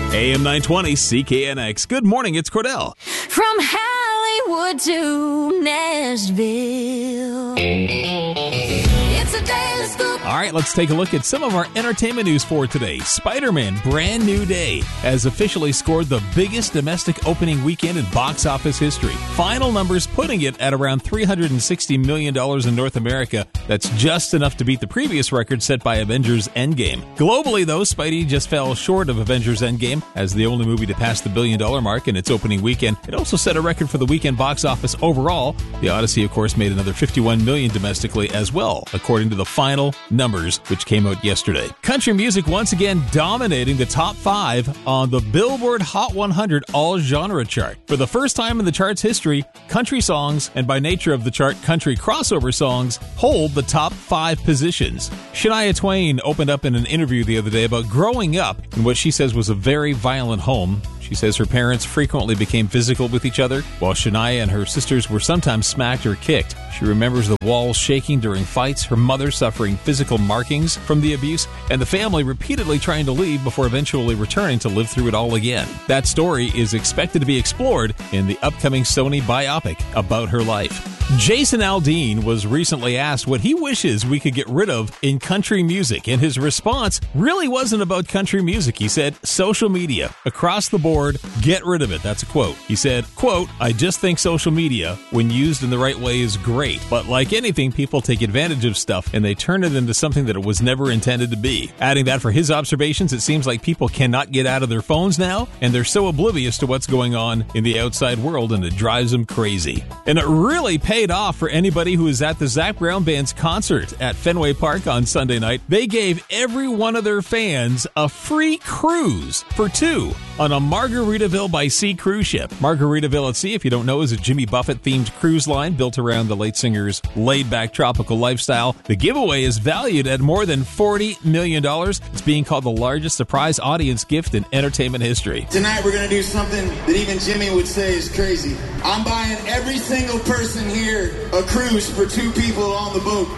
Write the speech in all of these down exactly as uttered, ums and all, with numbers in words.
A M nine twenty C K N X. Good morning, it's Cordell. From Hollywood to Nashville. It's a daily scoop. All right, let's take a look at some of our entertainment news for today. Spider-Man Brand New Day has officially scored the biggest domestic opening weekend in box office history. Final numbers putting it at around three hundred sixty million dollars in North America. That's just enough to beat the previous record set by Avengers Endgame. Globally, though, Spidey just fell short of Avengers Endgame as the only movie to pass the billion-dollar mark in its opening weekend. It also set a record for the weekend box office overall. The Odyssey, of course, made another fifty-one million dollars domestically as well, according to the final numbers, which came out yesterday. Country music once again dominating the top five on the Billboard Hot one hundred all-genre chart. For the first time in the chart's history, country songs, and by nature of the chart, country crossover songs, hold the top five positions. Shania Twain opened up in an interview the other day about growing up in what she says was a very violent home. She says her parents frequently became physical with each other, while Shania and her sisters were sometimes smacked or kicked. She remembers the walls shaking during fights, her mother suffering physical markings from the abuse, and the family repeatedly trying to leave before eventually returning to live through it all again. That story is expected to be explored in the upcoming Sony biopic about her life. Jason Aldean was recently asked what he wishes we could get rid of in country music, and his response really wasn't about country music. He said, social media, across the board, get rid of it. That's a quote. He said, quote, I just think social media, when used in the right way, is great. But like anything, people take advantage of stuff and they turn it into something that it was never intended to be. Adding that for his observations, it seems like people cannot get out of their phones now, and they're so oblivious to what's going on in the outside world, and it drives them crazy. And it really paid off for anybody who was at the Zac Brown Band's concert at Fenway Park on Sunday night. They gave every one of their fans a free cruise for two on a Margaritaville by Sea cruise ship. Margaritaville at Sea, if you don't know, is a Jimmy Buffett-themed cruise line built around the late singer's laid-back tropical lifestyle. The giveaway is valued at more than forty million dollars. It's being called the largest surprise audience gift in entertainment history. Tonight we're going to do something that even Jimmy would say is crazy. I'm buying every single person here a cruise for two people on the boat.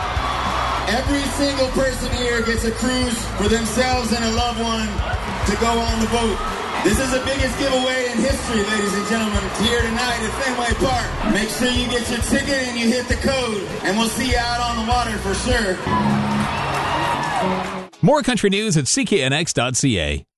Every single person here gets a cruise for themselves and a loved one to go on the boat. This is the biggest giveaway in history, ladies and gentlemen, here tonight at Fenway Park. Make sure you get your ticket and you hit the code, and we'll see you out on the water for sure. More country news at C K N X dot C A.